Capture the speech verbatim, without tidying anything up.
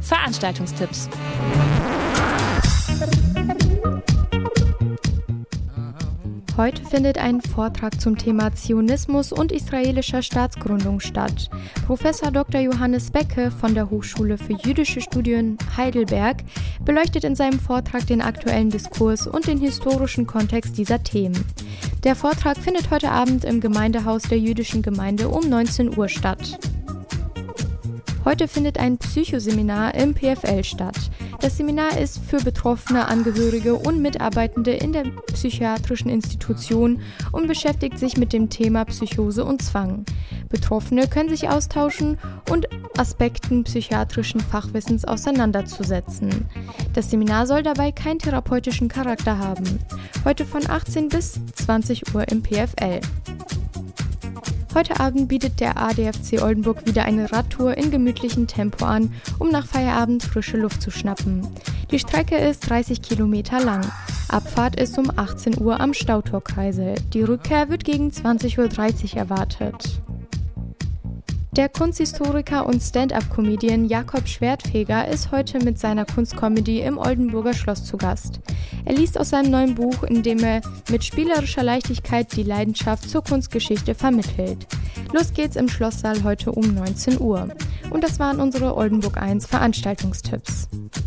Veranstaltungstipps. Heute findet ein Vortrag zum Thema Zionismus und israelischer Staatsgründung statt. Professor Doktor Johannes Becke von der Hochschule für jüdische Studien Heidelberg beleuchtet in seinem Vortrag den aktuellen Diskurs und den historischen Kontext dieser Themen. Der Vortrag findet heute Abend im Gemeindehaus der jüdischen Gemeinde um neunzehn Uhr statt. Heute findet ein Psychoseminar im P F L statt. Das Seminar ist für Betroffene, Angehörige und Mitarbeitende in der psychiatrischen Institution und beschäftigt sich mit dem Thema Psychose und Zwang. Betroffene können sich austauschen und Aspekten psychiatrischen Fachwissens auseinanderzusetzen. Das Seminar soll dabei keinen therapeutischen Charakter haben. Heute von achtzehn bis zwanzig Uhr im P F L. Heute Abend bietet der A D F C Oldenburg wieder eine Radtour in gemütlichem Tempo an, um nach Feierabend frische Luft zu schnappen. Die Strecke ist dreißig Kilometer lang. Abfahrt ist um achtzehn Uhr am Stautorkreisel. Die Rückkehr wird gegen zwanzig Uhr dreißig erwartet. Der Kunsthistoriker und Stand-up-Comedian Jakob Schwertfeger ist heute mit seiner Kunstcomedy im Oldenburger Schloss zu Gast. Er liest aus seinem neuen Buch, in dem er mit spielerischer Leichtigkeit die Leidenschaft zur Kunstgeschichte vermittelt. Los geht's im Schlosssaal heute um neunzehn Uhr. Und das waren unsere Oldenburg eins Veranstaltungstipps.